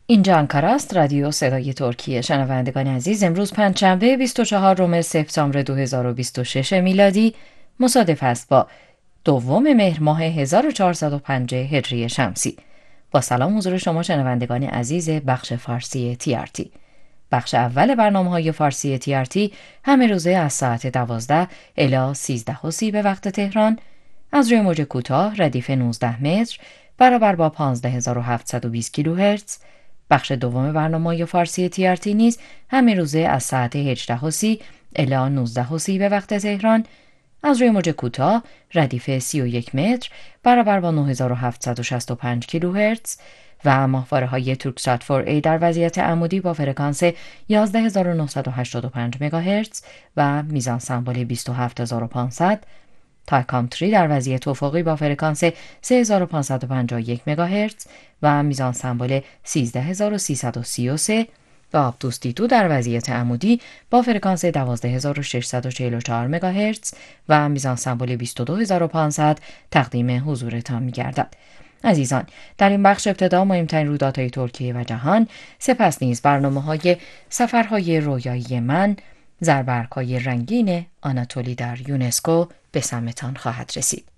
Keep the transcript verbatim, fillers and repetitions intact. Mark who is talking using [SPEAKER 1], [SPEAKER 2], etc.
[SPEAKER 1] اینجا انکارا است، رادیو صدای ترکیه. شنوندگان عزیز، امروز پنجشنبه بیست و چهارم سپتامبر دو هزار و بیست و شش میلادی مصادف است با دوم مهر ماه هزار و چهارصد و پنج هجری شمسی. با سلام حضور شما شنوندگان عزیز بخش فارسی تی ار تی. بخش اول برنامه‌های فارسی تی ار تی همه روزه از ساعت دوازده الی سیزده و سی به وقت تهران از روی موج کوتاه ردیف نوزده متر برابر با پانزده هزار و هفتصد و بیست کیلوهرتز. بخش دوم برنامه‌های فارسی تی ار تی نیز همه روزه از ساعت هجده و سی الی نوزده و سی به وقت تهران از روی موج کوتاه ردیف سی و یک متر برابر با نه هزار و هفتصد و شصت و پنج کیلوهرتز و ماهواره‌های تورکسات فور ای در وضعیت عمودی با فرکانس یازده هزار و نهصد و هشتاد و پنج مگاهرتز و میزان سمبل بیست و هفت هزار و پانصد، تایکام تری در وضعیت افقی با فرکانس سه هزار و پانصد و پنجاه و یک مگاهرتز و میزان سمبل سیزده هزار و سیصد و سی و سه و آپتوس دی دو در وضعیت عمودی با فرکانس دوازده هزار و ششصد و چهل و چهار مگاهرتز و میزان سمبل بیست و دو هزار و پانصد تقدیم حضورتان می‌گردد. عزیزان، در این بخش ابتدا مهمترین رویدادهای ترکیه و جهان، سپس نیز برنامه‌های سفرهای رویایی من، زربرگ‌های رنگین آناتولی در یونسکو به سمتان خواهد رسید.